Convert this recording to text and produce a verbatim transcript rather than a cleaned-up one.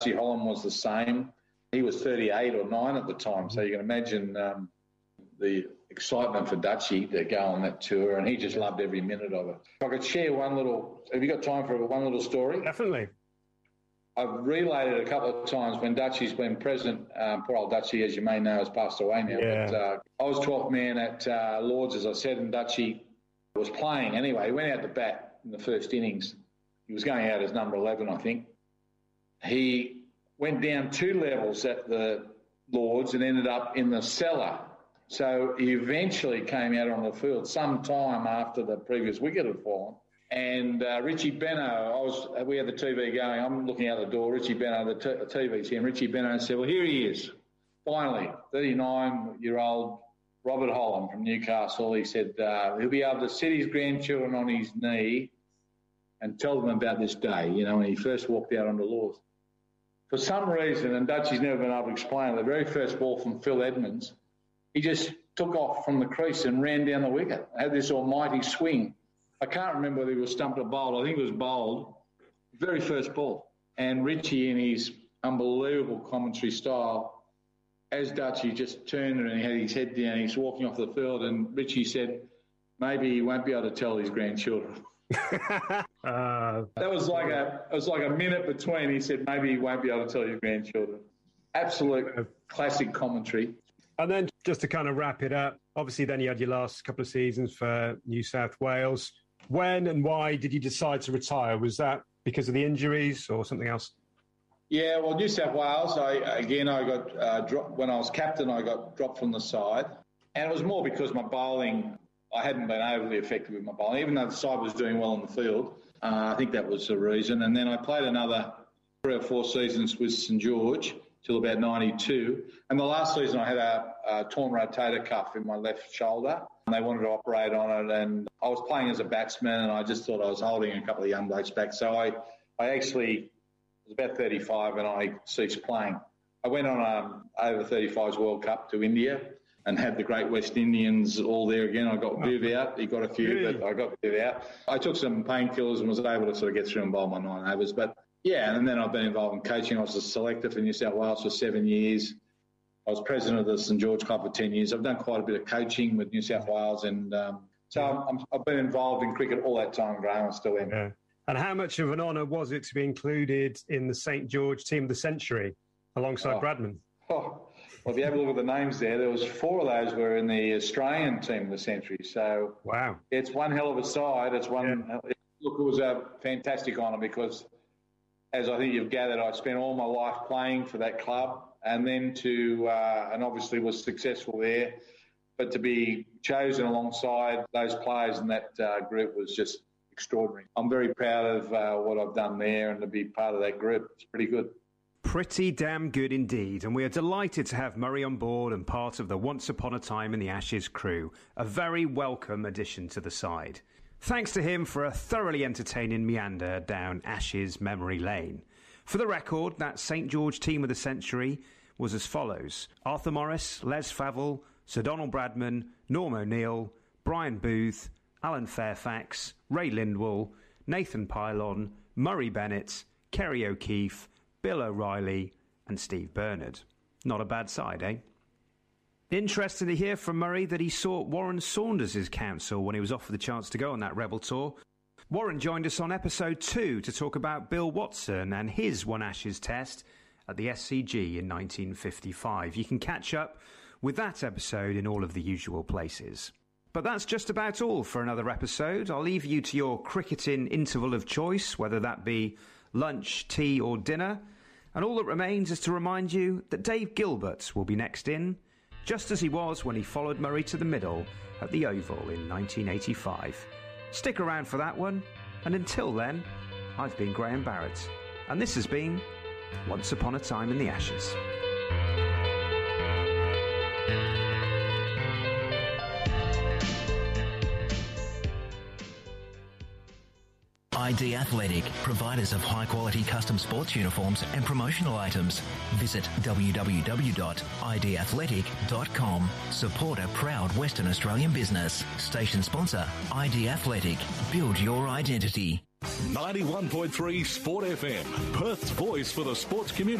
Dutchy Holland was the same. He was thirty-eight or nine at the time, so you can imagine um, the excitement for Dutchy to go on that tour, and he just loved every minute of it. If I could share one little... Have you got time for one little story? Definitely. I've relayed it a couple of times when Dutchy's been present. Um, poor old Dutchy, as you may know, has passed away now. Yeah. But uh, I was twelfth man at uh, Lords, as I said, and Dutchy was playing anyway. He went out to bat in the first innings. He was going out as number eleven, I think. He went down two levels at the Lords and ended up in the cellar. So he eventually came out on the field some time after the previous wicket had fallen. And uh, Richie Benno, I was, we had the T V going. I'm looking out the door. Richie Benno, the, t- the T V's here. And Richie Benno said, well, here he is. Finally, thirty-nine-year-old Robert Holland from Newcastle. He said uh, he'll be able to sit his grandchildren on his knee and tell them about this day, you know, when he first walked out on the Lords. For some reason, and Dutchy's never been able to explain it, the very first ball from Phil Edmonds, he just took off from the crease and ran down the wicket. Had this almighty swing. I can't remember whether he was stumped or bowled. I think it was bowled. Very first ball. And Richie, in his unbelievable commentary style, as Dutchy just turned and he had his head down, he's walking off the field, and Richie said, maybe he won't be able to tell his grandchildren. uh, that was like a it was like a minute between. He said, maybe he won't be able to tell his grandchildren. Absolute classic commentary. And then just to kind of wrap it up, obviously then you had your last couple of seasons for New South Wales. When and why did you decide to retire? Was that because of the injuries or something else? Yeah, well, New South Wales, I, again, I got uh, dropped, when I was captain, I got dropped from the side. And it was more because my bowling, I hadn't been overly effective with my bowling, even though the side was doing well on the field. Uh, I think that was the reason. And then I played another three or four seasons with St George till about ninety-two. And the last season I had a, a torn rotator cuff in my left shoulder. And they wanted to operate on it. And I was playing as a batsman, and I just thought I was holding a couple of young blokes back. So I, I actually was about thirty-five and I ceased playing. I went on a over thirty-fives World Cup to India and had the Great West Indians all there again. I got Viv out. He got a few, really? But I got Viv out. I took some painkillers and was able to sort of get through and bowl my nine overs. But, yeah, and then I've been involved in coaching. I was a selector for New South Wales for seven years. I was president of the St George Club for ten years. I've done quite a bit of coaching with New South Wales. And um, so I'm, I'm, I've been involved in cricket all that time, Graham. I still am. Yeah. And how much of an honour was it to be included in the St George Team of the Century alongside oh. Bradman? Oh, well, if you have a look at the names there, there was four of those were in the Australian Team of the Century. So wow, it's one hell of a side. It's one. Yeah. Look, it was a fantastic honour because, as I think you've gathered, I spent all my life playing for that club, and then to uh, and obviously was successful there, but to be chosen alongside those players in that uh, group was just extraordinary. I'm very proud of uh, what I've done there, and to be part of that group, it's pretty good. Pretty damn good indeed, and we are delighted to have Murray on board and part of the Once Upon a Time in the Ashes crew. A very welcome addition to the side. Thanks to him for a thoroughly entertaining meander down Ashes memory lane. For the record, that St George Team of the Century was as follows: Arthur Morris, Les Favell, Sir Donald Bradman, Norm O'Neill, Brian Booth, Alan Fairfax, Ray Lindwall, Nathan Pylon, Murray Bennett, Kerry O'Keefe, Bill O'Reilly and Steve Bernard. Not a bad side, eh? Interesting to hear from Murray that he sought Warren Saunders' counsel when he was offered the chance to go on that Rebel tour. Warren joined us on episode two to talk about Bill Watson and his One Ashes test at the S C G in nineteen fifty-five. You can catch up with that episode in all of the usual places. But that's just about all for another episode. I'll leave you to your cricketing interval of choice, whether that be lunch, tea or dinner. And all that remains is to remind you that Dave Gilbert will be next in, just as he was when he followed Murray to the middle at the Oval in nineteen eighty-five. Stick around for that one, and until then, I've been Graham Barrett, and this has been Once Upon a Time in the Ashes. I D Athletic, providers of high-quality custom sports uniforms and promotional items. Visit w w w dot i d athletic dot com. Support a proud Western Australian business. Station sponsor, I D Athletic. Build your identity. ninety-one point three Sport F M, Perth's voice for the sports community.